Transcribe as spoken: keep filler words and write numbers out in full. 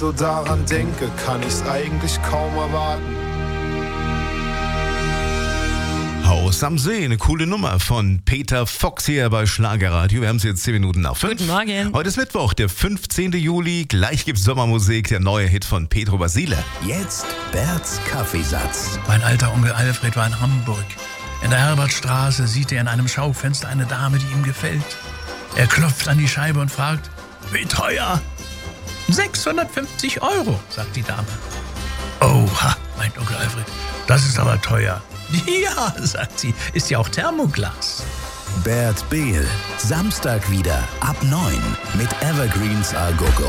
So daran denke, kann ich's eigentlich kaum erwarten. Haus am See, eine coole Nummer von Peter Fox hier bei Schlagerradio. Wir haben es jetzt zehn Minuten nach fünf. Guten Morgen. Heute ist Mittwoch, der fünfzehnten Juli. Gleich gibt's Sommermusik, der neue Hit von Pedro Basile. Jetzt Berts Kaffeesatz. Mein alter Onkel Alfred war in Hamburg. In der Herbertstraße sieht er in einem Schaufenster eine Dame, die ihm gefällt. Er klopft an die Scheibe und fragt, wie teuer? sechshundertfünfzig Euro, sagt die Dame. Oha, meint Onkel Alfred, das ist aber teuer. Ja, sagt sie, ist ja auch Thermoglas. Bert Behl, Samstag wieder ab neun mit Evergreens A Go Go.